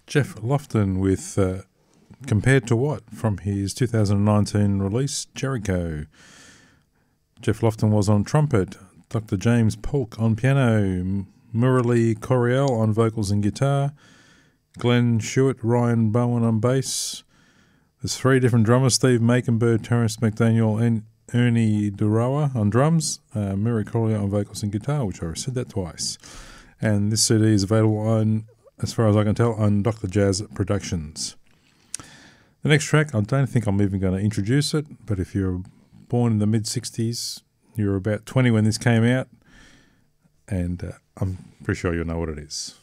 Geoff Lofton with Compared to What from his 2019 release, Jericho. Geoff Lofton was on trumpet, Dr. James Polk on piano, Murali Coriel on vocals and guitar, Glenn Shewitt, Ryan Bowen on bass. There's three different drummers, Steve Makenberg, Terence McDaniel and Ernie Durawa on drums, Murali Coriel on vocals and guitar, which I said that twice. And this CD is available on, as far as I can tell, on Dr. Jazz Productions. The next track, I don't think I'm even going to introduce it, but if you're born in the mid-60s, you're about 20 when this came out, and I'm pretty sure you'll know what it is.